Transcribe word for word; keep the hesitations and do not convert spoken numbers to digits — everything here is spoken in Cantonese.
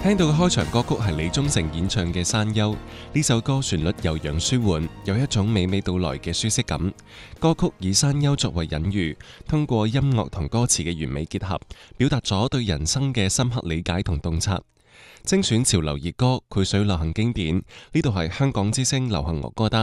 聽到嘅開場歌曲係李宗盛演唱嘅《山丘》，呢首歌旋律悠揚舒緩，有一種娓娓道來嘅舒適感。歌曲以山丘作為隱喻，通過音樂同歌詞嘅完美結合，表達咗對人生嘅深刻理解同洞察。精選潮流熱歌，繪水流行經典，呢度係香港之聲流行樂歌單。